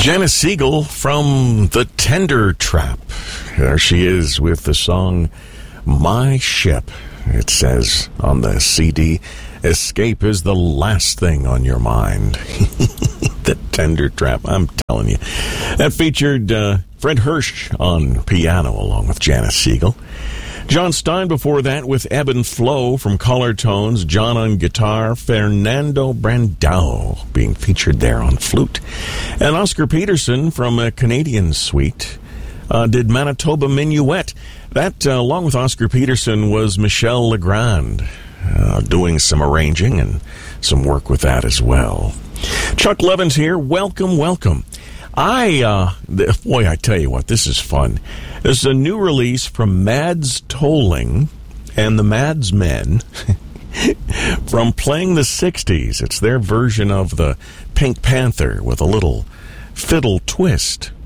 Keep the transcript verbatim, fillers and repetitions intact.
Janice Siegel from The Tender Trap. There she is with the song My Ship. It says on the C D, escape is the last thing on your mind. The Tender Trap, I'm telling you. That featured uh, Fred Hirsch on piano along with Janice Siegel. John Stein before that with Ebb and Flow from Color Tones, John on guitar, Fernando Brandao being featured there on flute. And Oscar Peterson from a Canadian suite uh, did Manitoba Minuet. That, uh, along with Oscar Peterson, was Michel Legrand uh, doing some arranging and some work with that as well. Chuck Levins here. Welcome, welcome. I, uh, boy, I tell you what, this is fun. There's a new release from Mads Tolling and the Mads Men from Playing the sixties. It's their version of the Pink Panther with a little fiddle twist.